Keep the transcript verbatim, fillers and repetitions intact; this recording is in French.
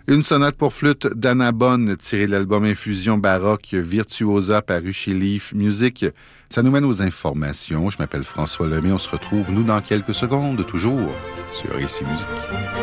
Une sonate pour flûte d'Anna Bonne, tirée de l'album Infusion baroque Virtuosa paru chez Leaf Music. Ça nous mène aux informations. Je m'appelle François Lemay. On se retrouve, nous, dans quelques secondes, toujours sur Ici Musique.